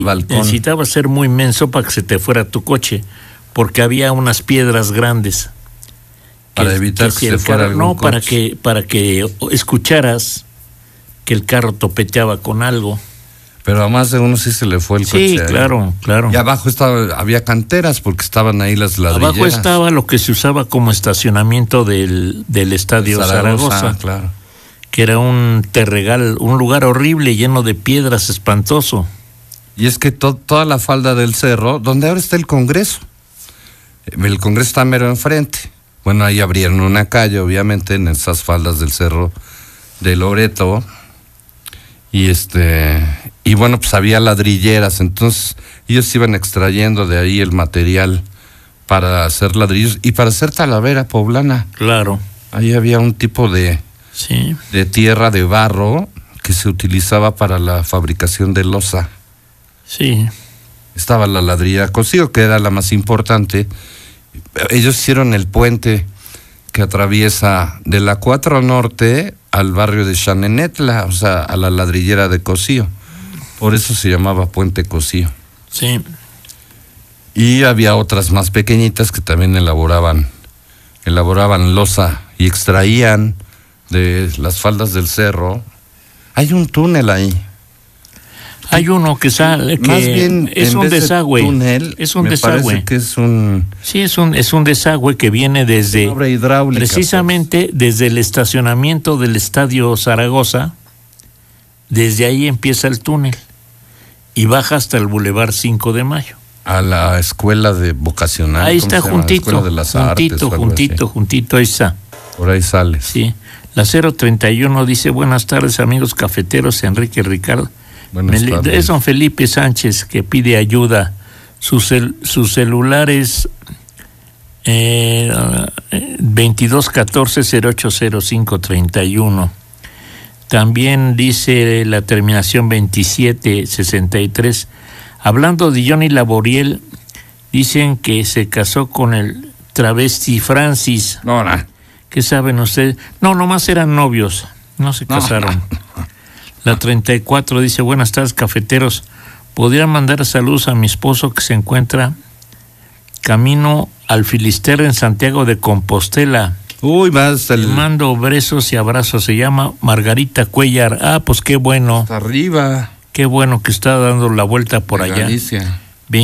balcón. Necesitaba ser muy menso para que se te fuera tu coche, porque había unas piedras grandes. Para evitar que se fuera algún no, coche. para que escucharas que el carro topeteaba con algo. Pero a más de uno sí se le fue el coche. Sí, claro. Y abajo había canteras porque estaban ahí las ladrilleras. Abajo estaba lo que se usaba como estacionamiento del estadio Zaragoza, claro. Que era un terregal, un lugar horrible lleno de piedras, espantoso. Y es que toda la falda del cerro, donde ahora está el Congreso. El Congreso está mero enfrente. Bueno, ahí abrieron una calle, obviamente, en esas faldas del cerro de Loreto. Y bueno, pues había ladrilleras, entonces ellos iban extrayendo de ahí el material para hacer ladrillos y para hacer talavera poblana. Claro. Ahí había un tipo de tierra de barro que se utilizaba para la fabricación de loza. Sí. Estaba la ladrillera Cosío, que era la más importante. Ellos hicieron el puente que atraviesa de la 4 Norte al barrio de Xanenetla, o sea, a la ladrillera de Cosío. Por eso se llamaba Puente Cosío. Sí. Y había otras más pequeñitas que también elaboraban loza y extraían de las faldas del cerro. Hay un túnel ahí. Hay uno que sale, que más bien, es un desagüe. Túnel, es un me desagüe. Parece que es un... Sí, es un desagüe que viene desde... Obra hidráulica. Precisamente desde el estacionamiento del Estadio Zaragoza. Desde ahí empieza el túnel y baja hasta el Boulevard 5 de Mayo. A la escuela de vocacional. Ahí está juntito, de las artes, juntito, ahí está. Por ahí sales. Sí. La 031 dice, buenas tardes amigos cafeteros, Enrique y Ricardo. Es don Felipe Sánchez que pide ayuda. Su celular es 2214-080531. También dice la terminación 2763. Hablando de Johnny Laboriel, dicen que se casó con el travesti Francis. No. ¿Qué saben ustedes? No, nomás eran novios, no se casaron. La 34 dice, buenas tardes cafeteros, ¿podrían mandar saludos a mi esposo que se encuentra camino al Filisterra en Santiago de Compostela? Uy, más Le mando besos y abrazos, se llama Margarita Cuellar. Pues qué bueno. Hasta arriba. Qué bueno que está dando la vuelta por allá. Galicia.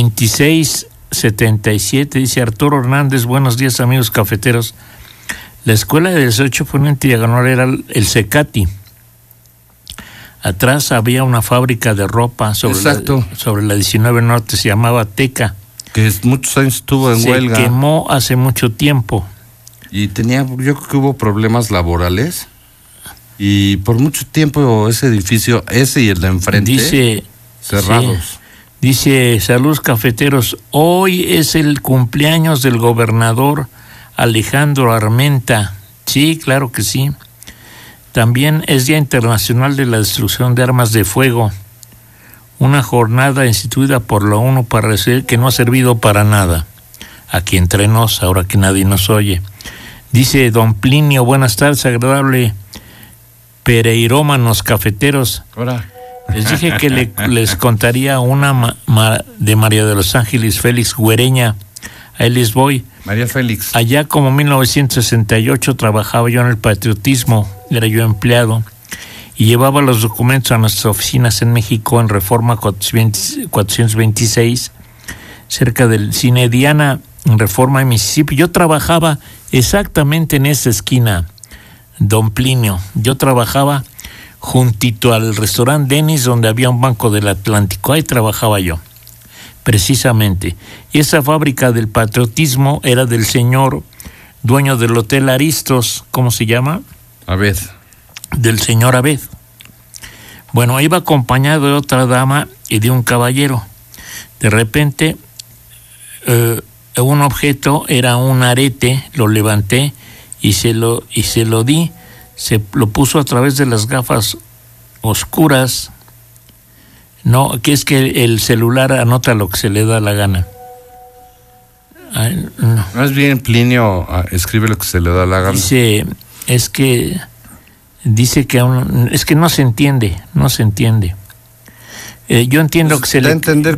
2677 dice Arturo Hernández, buenos días amigos cafeteros. La escuela de 18 Poniente Diagonal era el Cecati. Atrás había una fábrica de ropa sobre la 19 Norte, se llamaba Teca. Que muchos años estuvo en huelga. Se quemó hace mucho tiempo. Y yo creo que hubo problemas laborales. Y por mucho tiempo ese edificio, ese y el de enfrente, cerrados. Sí, dice, saludos cafeteros, hoy es el cumpleaños del gobernador Alejandro Armenta. Sí, claro que sí. También es Día Internacional de la Destrucción de Armas de Fuego, una jornada instituida por la ONU para decir que no ha servido para nada. Aquí entre nos, ahora que nadie nos oye. Dice don Plinio, buenas tardes, agradable pereirómanos cafeteros. Hola. Les dije que les contaría una de María de los Ángeles Félix Güereña. Ahí les voy. María Félix. Allá como 1968 trabajaba yo en el patriotismo, era yo empleado, y llevaba los documentos a nuestras oficinas en México en Reforma 426, cerca del Cine Diana, en Reforma en Mississippi. Yo trabajaba exactamente en esa esquina, don Plinio. Yo trabajaba juntito al restaurante Denis, donde había un banco del Atlántico. Ahí trabajaba yo, precisamente. Y esa fábrica del patriotismo era del señor dueño del Hotel Aristos, ¿cómo se llama? Abed. Del señor Abed. Bueno, iba acompañado de otra dama y de un caballero. De repente, un objeto, era un arete, lo levanté y se lo di. Se lo puso a través de las gafas oscuras. No, que es que el celular anota lo que se le da la gana. No. Más bien Plinio escribe lo que se le da la gana. Dice que es que no se entiende. Yo entiendo que se da a le... entender